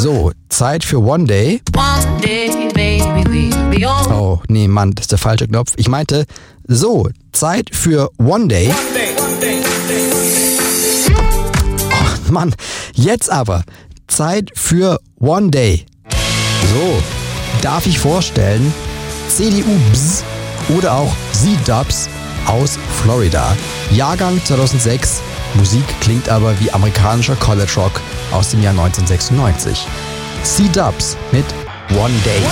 So, Zeit für One Day. One day, baby, we'll be on. Oh, nee, Mann, das ist der falsche Knopf. Ich meinte, so, Zeit für One Day. Oh, Mann, jetzt aber. Zeit für One Day. So, darf ich vorstellen, CDU BZ oder auch Z-Dubs aus Florida. Jahrgang 2006. Musik klingt aber wie amerikanischer College Rock aus dem Jahr 1996. C-Dubs mit One Day.